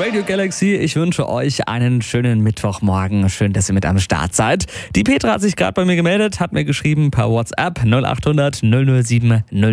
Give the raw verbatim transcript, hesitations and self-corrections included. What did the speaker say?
Radio Galaxy, ich wünsche euch einen schönen Mittwochmorgen. Schön, dass ihr mit am Start seid. Die Petra hat sich gerade bei mir gemeldet, hat mir geschrieben per WhatsApp null acht hundert null null sieben null